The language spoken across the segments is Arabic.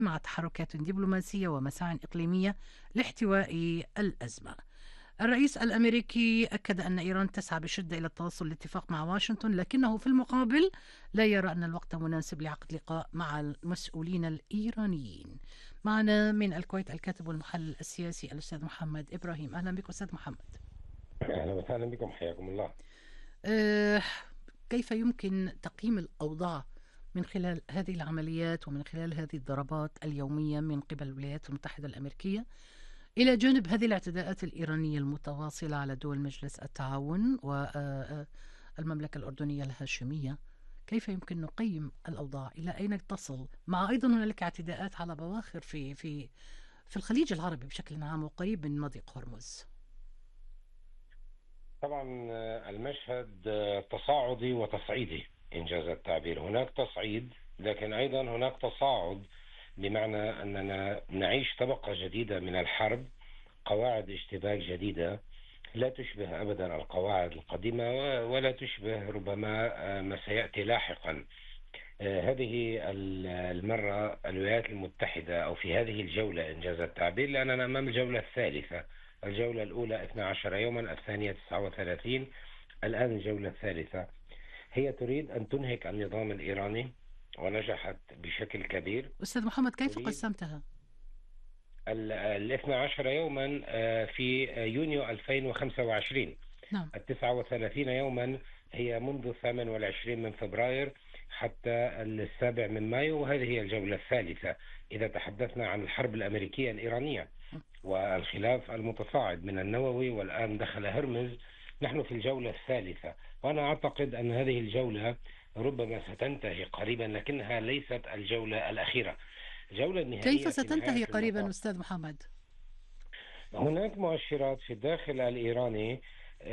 مع تحركات دبلوماسية ومساع إقليمية لاحتواء الأزمة. الرئيس الأمريكي أكد أن إيران تسعى بشدة إلى التوصل لاتفاق مع واشنطن، لكنه في المقابل لا يرى أن الوقت مناسب لعقد لقاء مع المسؤولين الإيرانيين. معنا من الكويت الكاتب والمحلل السياسي الأستاذ محمد إبراهيم. أهلا بك أستاذ محمد. أهلا وسهلا بكم، حياكم الله. أه كيف يمكن تقييم الأوضاع من خلال هذه العمليات ومن خلال هذه الضربات اليومية من قبل الولايات المتحدة الأمريكية، إلى جانب هذه الاعتداءات الإيرانية المتواصلة على دول مجلس التعاون والمملكة الأردنية الهاشمية؟ كيف يمكن نقيم الأوضاع؟ إلى أين تصل؟ مع أيضا هنالك اعتداءات على بواخر في الخليج العربي بشكل عام وقريب من مضيق هرمز. طبعا المشهد تصاعدي وتصعيدي إنجاز التعبير. هناك تصعيد لكن أيضا هناك تصاعد، بمعنى أننا نعيش طبقة جديدة من الحرب، قواعد اشتباك جديدة لا تشبه أبدا القواعد القديمة ولا تشبه ربما ما سيأتي لاحقا. هذه المرة الولايات المتحدة، أو في هذه الجولة إنجاز التعبير، لأننا أمام الجولة الثالثة. الجولة الأولى 12 يوما، الثانية 39، الآن الجولة الثالثة. هي تريد أن تنهك النظام الإيراني ونجحت بشكل كبير. أستاذ محمد، كيف تريد قسمتها؟ ال 12 يوما في يونيو 2025. نعم. 39 يوما هي منذ 28 من فبراير حتى 7 من مايو، وهذه هي الجولة الثالثة إذا تحدثنا عن الحرب الأمريكية الإيرانية والخلاف المتصاعد من النووي، والآن دخل هرمز. نحن في الجولة الثالثة، وأنا أعتقد أن هذه الجولة ربما ستنتهي قريبا، لكنها ليست الجولة الأخيرة. الجولة كيف النهائية في نهاية ستنتهي قريبا المطاف. أستاذ محمد؟ هناك مؤشرات في الداخل الإيراني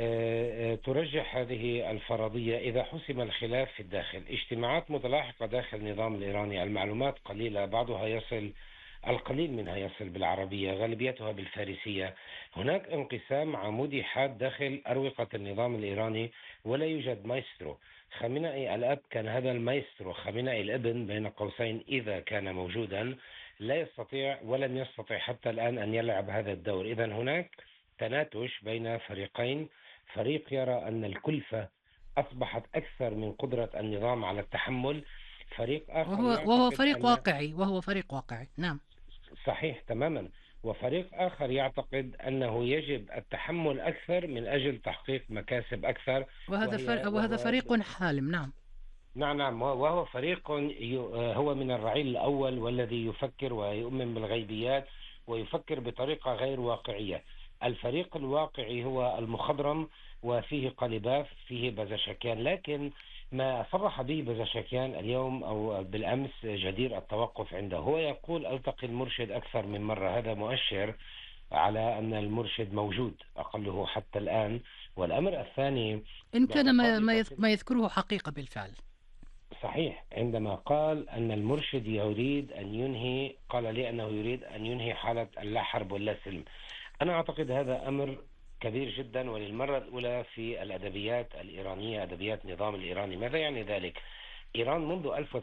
ترجح هذه الفرضية إذا حسم الخلاف في الداخل. اجتماعات متلاحقة داخل النظام الإيراني، المعلومات قليلة، بعضها يصل، القليل منها يصل بالعربية، غالبيتها بالفارسية. هناك انقسام عمودي حاد داخل أروقة النظام الإيراني، ولا يوجد مايسترو. خامنئي الأب كان هذا المايسترو، خامنئي الابن بين قوسين إذا كان موجودا لا يستطيع ولم يستطع حتى الآن أن يلعب هذا الدور. إذا هناك تناتش بين فريقين، فريق يرى أن الكلفة أصبحت أكثر من قدرة النظام على التحمل، فريق آخر وهو يعتقد فريق أن واقعي، وهو فريق واقعي. نعم. صحيح تماما، وفريق آخر يعتقد أنه يجب التحمل أكثر من أجل تحقيق مكاسب أكثر. وهذا وهو فريق حالم. نعم. نعم نعم، وهو فريق هو من الرعيل الأول، والذي يفكر ويؤمن بالغيبيات ويفكر بطريقة غير واقعية. الفريق الواقعي هو المخضرم، وفيه قلباف، فيه بزشكيان. لكن ما صرح به بزشكيان اليوم أو بالأمس جدير التوقف عنده. هو يقول ألتقي المرشد أكثر من مرة، هذا مؤشر على أن المرشد موجود أقله حتى الآن. والأمر الثاني، إن كان باعتقادي ما يذكره حقيقة بالفعل. صحيح، عندما قال أن المرشد يريد أن ينهي، قال لي أنه يريد أن ينهي حالة اللا حرب ولا سلم. أنا أعتقد هذا أمر كبير جدا، وللمرة الأولى في الأدبيات الإيرانية، أدبيات النظام الإيراني. ماذا يعني ذلك؟ إيران منذ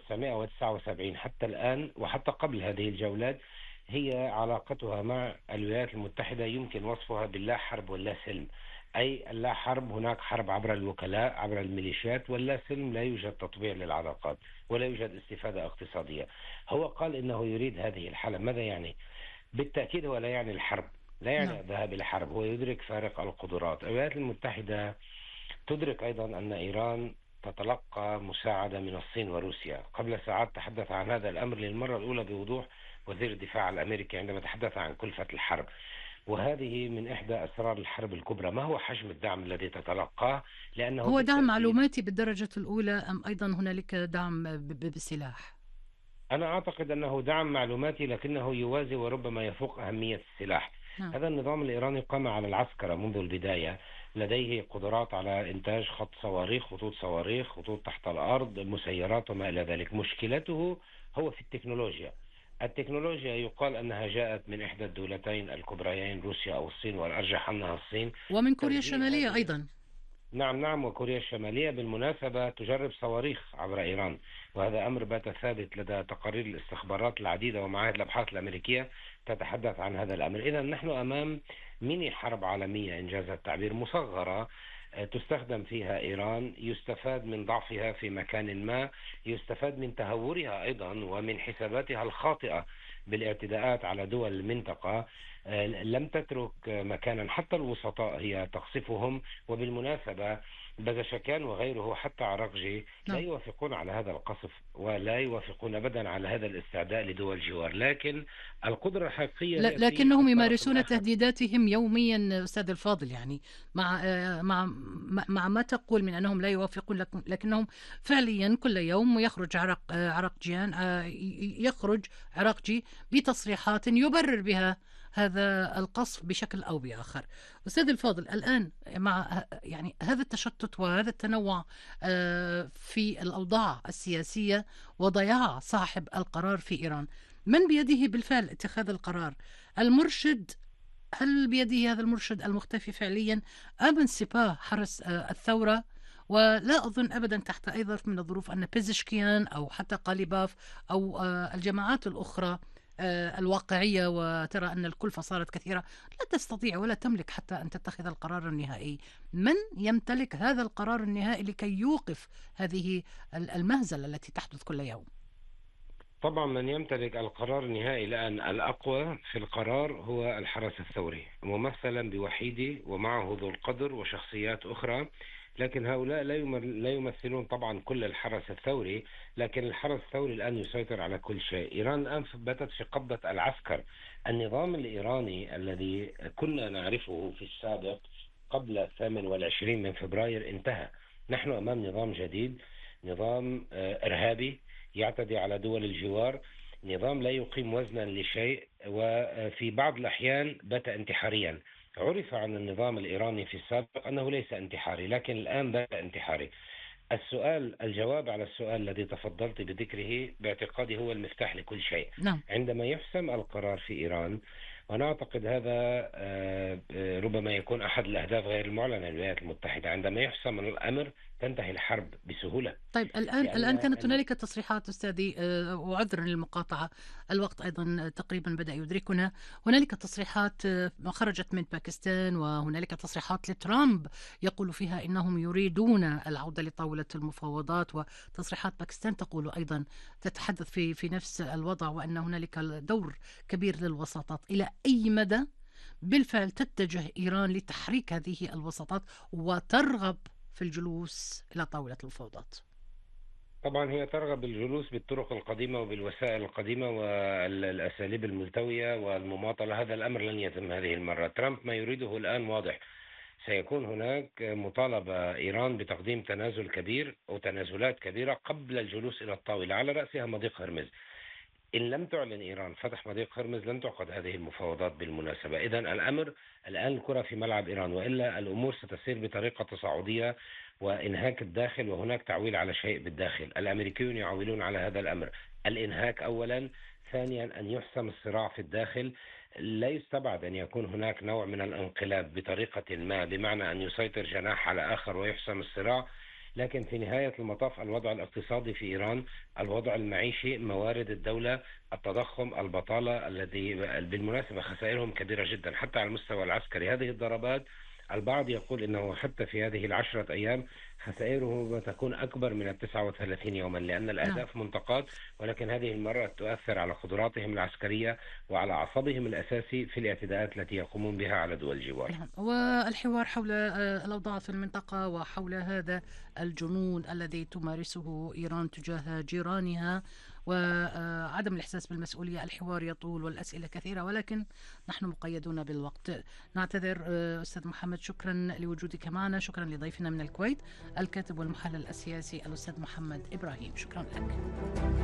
1979 حتى الآن، وحتى قبل هذه الجولات، هي علاقتها مع الولايات المتحدة يمكن وصفها باللا حرب ولا سلم. أي اللا حرب، هناك حرب عبر الوكلاء، عبر الميليشيات، ولا سلم، لا يوجد تطبيع للعلاقات ولا يوجد استفادة اقتصادية. هو قال إنه يريد هذه الحالة. ماذا يعني؟ بالتأكيد هو لا يعني الحرب، لا يعني نعم. الذهاب إلى الحرب. هو يدرك فارق القدرات. الولايات المتحدة تدرك أيضا أن إيران تتلقى مساعدة من الصين وروسيا. قبل ساعات تحدث عن هذا الأمر للمرة الأولى بوضوح وزير الدفاع الأمريكي عندما تحدث عن كلفة الحرب، وهذه من إحدى أسرار الحرب الكبرى. ما هو حجم الدعم الذي تتلقاه؟ لأنه هو دعم بالتأكيد، معلوماتي بالدرجة الأولى أم أيضا هنالك دعم بالسلاح؟ أنا أعتقد أنه دعم معلوماتي، لكنه يوازي وربما يفوق أهمية السلاح. نعم. هذا النظام الإيراني قام على العسكرة منذ البداية، لديه قدرات على إنتاج خط صواريخ، خطوط صواريخ، خطوط تحت الأرض، مسيرات وما إلى ذلك. مشكلته هو في التكنولوجيا. التكنولوجيا يقال أنها جاءت من إحدى الدولتين الكبريين، روسيا أو الصين، والأرجح أنها الصين. ومن كوريا توزيع الشمالية هذه، أيضا. نعم نعم، وكوريا الشمالية بالمناسبة تجرب صواريخ عبر إيران، وهذا أمر بات ثابت لدى تقارير الاستخبارات العديدة ومعاهد الأبحاث الأمريكية تتحدث عن هذا الأمر. إذا نحن أمام ميني حرب عالمية إنجاز التعبير، مصغرة، تستخدم فيها إيران، يستفاد من ضعفها في مكان ما، يستفاد من تهورها أيضا ومن حساباتها الخاطئة بالاعتداءات على دول المنطقة. لم تترك مكانا، حتى الوسطاء هي تقصفهم. وبالمناسبة بزشكان وغيره حتى عراقجي لا نعم. يوافقون على هذا القصف ولا يوافقون أبدا على هذا الاستعداء لدول الجوار، لكن القدرة الحقيقية هي في لكنهم الطرف يمارسون الآخر. تهديداتهم يوميا أستاذ الفاضل، يعني مع مع ما تقول من أنهم لا يوافقون، لكنهم فعليا كل يوم يخرج عراقجيان، يخرج عراقجي بتصريحات يبرر بها هذا القصف بشكل أو بآخر. أستاذ الفاضل، الآن مع يعني هذا التشتت وهذا التنوع في الأوضاع السياسية وضياع صاحب القرار في إيران، من بيده بالفعل اتخاذ القرار؟ المرشد؟ هل بيده هذا المرشد المختفي فعليا، أم انسباه حرس الثورة؟ ولا أظن أبدا تحت أي ظرف من الظروف أن بيزشكيان أو حتى قاليباف أو الجماعات الأخرى الواقعية، وترى أن الكلفة صارت كثيرة، لا تستطيع ولا تملك حتى أن تتخذ القرار النهائي. من يمتلك هذا القرار النهائي لكي يوقف هذه المهزلة التي تحدث كل يوم؟ طبعا من يمتلك القرار النهائي الآن الأقوى في القرار هو الحرس الثوري، ممثلا بوحيدي ومعه ذو القدر وشخصيات أخرى. لكن هؤلاء لا يمثلون طبعا كل الحرس الثوري، لكن الحرس الثوري الآن يسيطر على كل شيء. إيران الآن باتت في قبضة العسكر. النظام الإيراني الذي كنا نعرفه في السابق قبل 28 من فبراير انتهى. نحن أمام نظام جديد، نظام إرهابي يعتدي على دول الجوار، نظام لا يقيم وزنا لشيء، وفي بعض الأحيان بات انتحاريا. عرف عن النظام الإيراني في السابق أنه ليس انتحاري، لكن الآن بات انتحاري. الجواب على السؤال الذي تفضلت بذكره باعتقادي هو المفتاح لكل شيء. نعم. عندما يحسم القرار في إيران، وأنا أعتقد هذا ربما يكون أحد الأهداف غير المعلنة للولايات المتحدة، عندما يحسم الأمر تنتهي الحرب بسهولة. طيب، الآن كانت هنالك تصريحات أستاذي، وعذرا للمقاطعة، الوقت أيضا تقريبا بدأ يدركنا. هنالك تصريحات خرجت من باكستان، وهنالك تصريحات لترامب يقول فيها إنهم يريدون العودة لطاولة المفاوضات، وتصريحات باكستان تقول أيضا، تتحدث في نفس الوضع، وأن هنالك دور كبير للوساطات. إلى أي مدى بالفعل تتجه إيران لتحريك هذه الوساطات وترغب في الجلوس إلى طاولة المفاوضات؟ طبعا هي ترغب بالجلوس بالطرق القديمة وبالوسائل القديمة والأساليب الملتوية والمماطلة. هذا الأمر لن يتم هذه المرة. ترامب ما يريده الآن واضح، سيكون هناك مطالبة إيران بتقديم تنازل كبير أو تنازلات كبيرة قبل الجلوس إلى الطاولة، على رأسها مضيق هرمز. إن لم تعلن إيران فتح مضيق هرمز لن تعقد هذه المفاوضات بالمناسبة. إذا الأمر الآن الكرة في ملعب إيران، وإلا الأمور ستسير بطريقة تصاعدية وإنهاك الداخل، وهناك تعويل على شيء بالداخل. الأمريكيون يعولون على هذا الأمر، الإنهاك أولا، ثانيا أن يحسم الصراع في الداخل. لا يستبعد أن يكون هناك نوع من الانقلاب بطريقة ما، بمعنى أن يسيطر جناح على آخر ويحسم الصراع. لكن في نهاية المطاف الوضع الاقتصادي في إيران، الوضع المعيشي، موارد الدولة، التضخم، البطالة، الذي بالمناسبة خسائرهم كبيرة جدا حتى على المستوى العسكري. هذه الضربات البعض يقول إنه حتى في هذه 10 أيام خسائره تكون أكبر من 39 يوما، لأن نعم. الأهداف منطقات، ولكن هذه المرة تؤثر على قدراتهم العسكرية وعلى عصبهم الأساسي في الاعتداءات التي يقومون بها على دول الجوار. نعم. والحوار حول الأوضاع في المنطقة وحول هذا الجنون الذي تمارسه إيران تجاه جيرانها وعدم الإحساس بالمسؤولية، الحوار يطول والأسئلة كثيرة، ولكن نحن مقيدون بالوقت. نعتذر أستاذ محمد، شكرا لوجودك معنا، شكرا لضيفنا من الكويت الكاتب والمحلل السياسي الأستاذ محمد إبراهيم، شكرا لك.